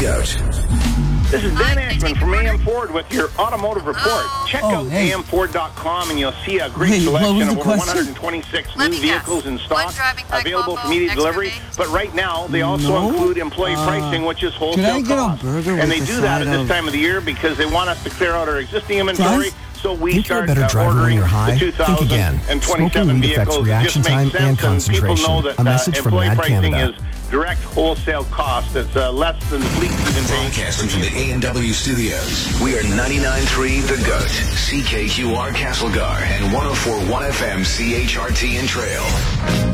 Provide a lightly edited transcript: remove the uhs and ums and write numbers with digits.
GOAT. This is Dan Ashman from AM Ford with your automotive report. Check out hey. amford.com and you'll see a great selection of over 126 new vehicles in stock available for immediate delivery. But right now, they also include employee pricing, which is wholesale cost. And they do that at this time of the year because they want us to clear out our existing inventory. So we start ordering the 2027 vehicles. It just makes sense, and people know that employee pricing is direct wholesale cost. It's less than the fleet even paying. Broadcasting from the A&W studios, we are 99.3 The GOAT, CKQR Castlegar, and 104.1 FM CHRT and Trail.